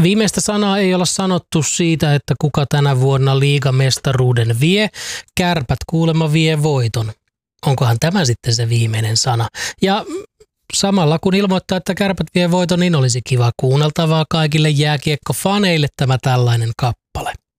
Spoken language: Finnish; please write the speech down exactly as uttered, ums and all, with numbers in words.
Viimeistä sanaa ei olla sanottu siitä, että kuka tänä vuonna liigamestaruuden vie. Kärpät kuulemma vie voiton. Onkohan tämä sitten se viimeinen sana? Ja samalla kun ilmoittaa, että Kärpät vie voiton, niin olisi kiva kuunneltavaa kaikille jääkiekkofaneille tämä tällainen kappale.